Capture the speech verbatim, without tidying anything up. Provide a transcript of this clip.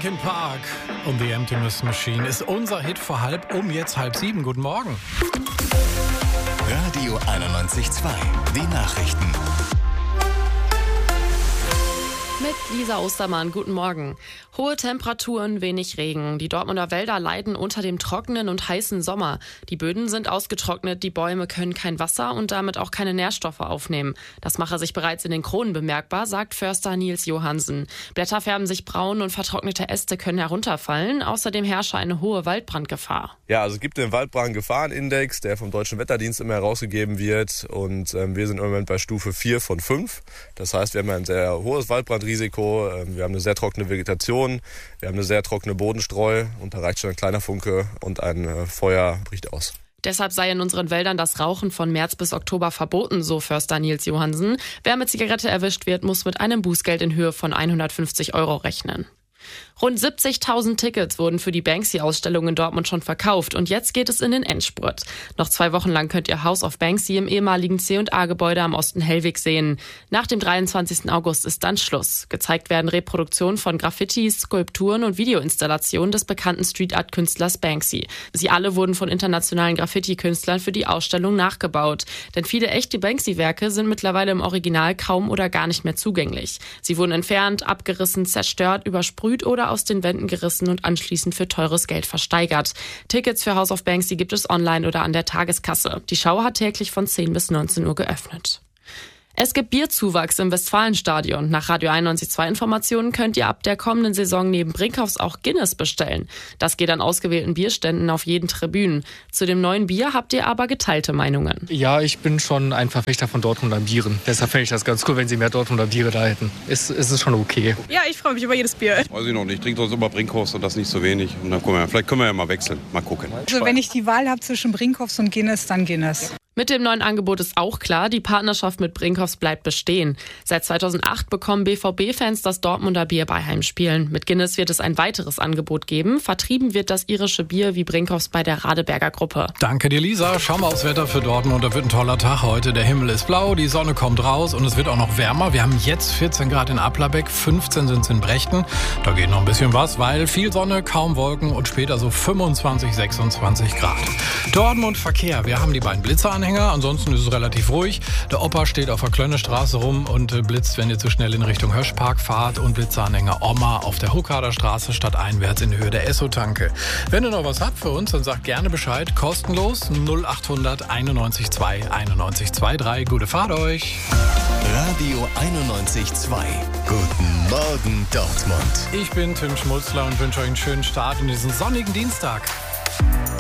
Linkin Park und The Emptiness Machine ist unser Hit vor halb um, jetzt halb sieben. Guten Morgen. Radio einundneunzig Komma zwei, die Nachrichten. Mit Lisa Ostermann, guten Morgen. Hohe Temperaturen, wenig Regen. Die Dortmunder Wälder leiden unter dem trockenen und heißen Sommer. Die Böden sind ausgetrocknet, die Bäume können kein Wasser und damit auch keine Nährstoffe aufnehmen. Das mache sich bereits in den Kronen bemerkbar, sagt Förster Nils Johansen. Blätter färben sich braun und vertrocknete Äste können herunterfallen. Außerdem herrsche eine hohe Waldbrandgefahr. Ja, also es gibt den Waldbrandgefahrenindex, der vom Deutschen Wetterdienst immer herausgegeben wird. Und ähm, wir sind im Moment bei Stufe vier von fünf. Das heißt, wir haben ein sehr hohes Waldbrandrisiko. Wir haben eine sehr trockene Vegetation, wir haben eine sehr trockene Bodenstreu und da reicht schon ein kleiner Funke und ein äh, Feuer bricht aus. Deshalb sei in unseren Wäldern das Rauchen von März bis Oktober verboten, so Förster Nils Johansen. Wer mit Zigarette erwischt wird, muss mit einem Bußgeld in Höhe von hundertfünfzig Euro rechnen. Rund siebzigtausend Tickets wurden für die Banksy-Ausstellung in Dortmund schon verkauft und jetzt geht es in den Endspurt. Noch zwei Wochen lang könnt ihr House of Banksy im ehemaligen C und A-Gebäude am Osten-Hellweg sehen. Nach dem dreiundzwanzigsten August ist dann Schluss. Gezeigt werden Reproduktionen von Graffitis, Skulpturen und Videoinstallationen des bekannten Street-Art-Künstlers Banksy. Sie alle wurden von internationalen Graffiti-Künstlern für die Ausstellung nachgebaut. Denn viele echte Banksy-Werke sind mittlerweile im Original kaum oder gar nicht mehr zugänglich. Sie wurden entfernt, abgerissen, zerstört, übersprüht oder aus den Wänden gerissen und anschließend für teures Geld versteigert. Tickets für House of Banksy gibt es online oder an der Tageskasse. Die Schau hat täglich von zehn bis neunzehn Uhr geöffnet. Es gibt Bierzuwachs im Westfalenstadion. Nach Radio einundneunzig Komma zwei Informationen könnt ihr ab der kommenden Saison neben Brinkhoffs auch Guinness bestellen. Das geht an ausgewählten Bierständen auf jeden Tribünen. Zu dem neuen Bier habt ihr aber geteilte Meinungen. Ja, ich bin schon ein Verfechter von Dortmunder Bieren. Deshalb fände ich das ganz cool, wenn sie mehr Dortmunder Biere da hätten. Ist, ist es schon okay. Ja, ich freue mich über jedes Bier. Weiß ich noch nicht. Ich trinke sonst immer Brinkhoffs und das nicht so wenig. Und dann können wir, vielleicht können wir ja mal wechseln. Mal gucken. Also wenn ich die Wahl habe zwischen Brinkhoffs und Guinness, dann Guinness. Mit dem neuen Angebot ist auch klar, die Partnerschaft mit Brinkhoffs bleibt bestehen. Seit zweitausendacht bekommen B V B-Fans das Dortmunder Bier bei Heimspielen. Mit Guinness wird es ein weiteres Angebot geben. Vertrieben wird das irische Bier wie Brinkhoffs bei der Radeberger Gruppe. Danke dir, Lisa. Schauen wir aufs Wetter für Dortmund. Da wird ein toller Tag heute. Der Himmel ist blau, die Sonne kommt raus und es wird auch noch wärmer. Wir haben jetzt vierzehn Grad in Applerbeck, fünfzehn sind es in Brechten. Da geht noch ein bisschen was, weil viel Sonne, kaum Wolken und später so fünfundzwanzig, sechsundzwanzig Grad. Dortmund Verkehr. Wir haben die beiden Blitzeranhänger. Ansonsten ist es relativ ruhig. Der Opa steht auf der Klönnestraße rum und blitzt, wenn ihr zu schnell in Richtung Höschpark fahrt. Und Blitzeranhänger Oma auf der Huckader Straße statt einwärts in Höhe der Esso-Tanke. Wenn ihr noch was habt für uns, dann sagt gerne Bescheid. Kostenlos null achthundert einundneunzig zwei einundneunzig zweiunddreißig. Gute Fahrt euch. Radio einundneunzig Komma zwei. Guten Morgen Dortmund. Ich bin Tim Schmutzler und wünsche euch einen schönen Start in diesen sonnigen Dienstag.